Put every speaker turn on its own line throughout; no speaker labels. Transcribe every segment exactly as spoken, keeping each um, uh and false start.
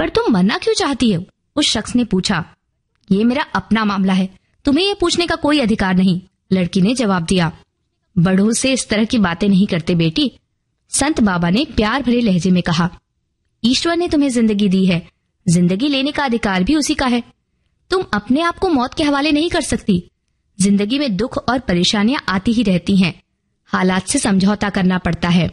पर तुम मरना क्यों चाहती हो? उस शख्स ने पूछा। ये मेरा अपना मामला है, तुम्हें ये पूछने का कोई अधिकार नहीं, लड़की ने जवाब दिया। बड़ों से इस तरह की बातें नहीं करते बेटी, संत बाबा ने प्यार भरे लहजे में कहा। ईश्वर ने तुम्हें जिंदगी दी है, जिंदगी लेने का अधिकार भी उसी का है। तुम अपने आप को मौत के हवाले नहीं कर सकती। जिंदगी में दुख और परेशानियां आती ही रहती हैं, हालात से समझौता करना पड़ता है।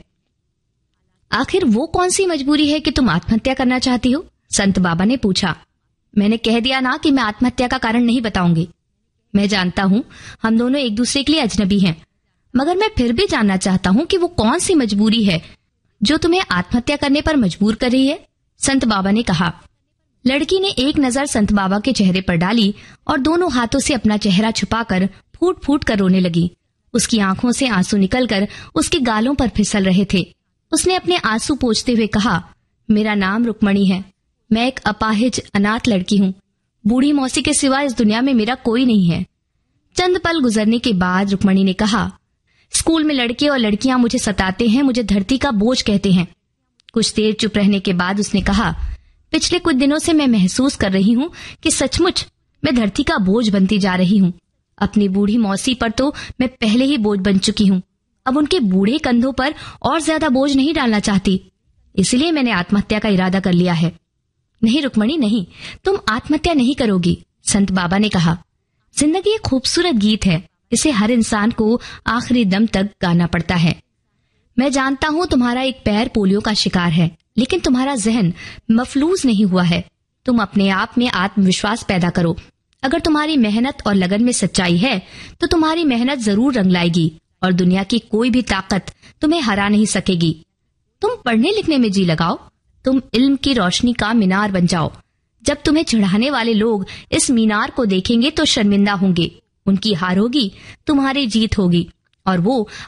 आखिर वो कौन सी मजबूरी है कि तुम आत्महत्या करना चाहती हो? संत बाबा ने पूछा। मैंने कह दिया ना कि मैं आत्महत्या का कारण नहीं बताऊंगी। मैं जानता हूँ हम दोनों एक दूसरे के लिए अजनबी हैं, मगर मैं फिर भी जानना चाहता हूँ कि वो कौन सी मजबूरी है जो तुम्हें आत्महत्या करने पर मजबूर कर रही है, संत बाबा ने कहा। लड़की ने एक नजर संत बाबा के चेहरे पर डाली और दोनों हाथों से अपना चेहरा छुपाकर फूट फूट कर रोने लगी। उसकी आंखों से आंसू निकलकर उसके गालों पर फिसल रहे थे। उसने अपने आंसू पोंछते हुए कहा, मेरा नाम रुक्मणी है, मैं एक अपाहिज अनाथ लड़की हूँ। बूढ़ी मौसी के सिवा इस दुनिया में मेरा कोई नहीं है। चंद पल गुजरने के बाद रुक्मणी ने कहा, स्कूल में लड़के और लड़कियां मुझे सताते हैं, मुझे धरती का बोझ कहते हैं। कुछ देर चुप रहने के बाद उसने कहा, पिछले कुछ दिनों से मैं महसूस कर रही हूँ कि सचमुच मैं धरती का बोझ बनती जा रही हूँ। अपनी बूढ़ी मौसी पर तो मैं पहले ही बोझ बन चुकी हूँ, अब उनके बूढ़े कंधों पर और ज्यादा बोझ नहीं डालना चाहती, इसलिए मैंने आत्महत्या का इरादा कर लिया है। नहीं रुक्मणी नहीं, तुम आत्महत्या नहीं करोगी, संत बाबा ने कहा। जिंदगी एक खूबसूरत गीत है, इसे हर इंसान को आखिरी दम तक गाना पड़ता है। मैं जानता हूँ तुम्हारा एक पैर पोलियो का शिकार है, लेकिन तुम्हारा जहन मफलूज नहीं हुआ है। तुम अपने आप में आत्मविश्वास पैदा करो। अगर तुम्हारी मेहनत और लगन में सच्चाई है तो तुम्हारी मेहनत जरूर रंग लाएगी और दुनिया की कोई भी ताकत तुम्हें हरा नहीं सकेगी। तुम पढ़ने लिखने में जी लगाओ, तुम इल्म की रोशनी का मीनार बन जाओ। जब तुम्हें चढ़ाने वाले लोग इस मीनार को देखेंगे तो शर्मिंदा होंगे, उनकी हार होगी, तुम्हारी जीत होगी और वो